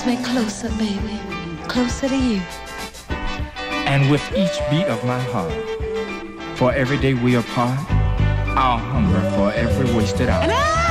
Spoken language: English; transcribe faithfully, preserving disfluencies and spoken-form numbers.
Me closer, baby, closer to you. And with each beat of my heart, for every day we apart, I'll hunger for every wasted hour.